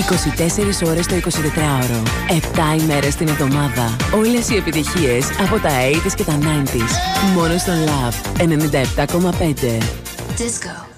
24 ώρες το 24ωρο. 7 ημέρες την εβδομάδα. Όλες οι επιτυχίες από τα 80s και τα 90s. Μόνο στον Love 97,5. Disco.